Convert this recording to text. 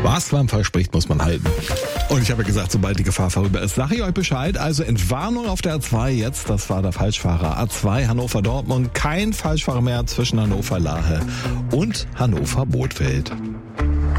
Was man verspricht, muss man halten. Und ich habe ja gesagt, sobald die Gefahr vorüber ist, sage ich euch Bescheid. Also Entwarnung auf der A2 jetzt, das war der Falschfahrer. A2 Hannover-Dortmund, kein Falschfahrer mehr zwischen Hannover-Lahe und Hannover-Bothfeld.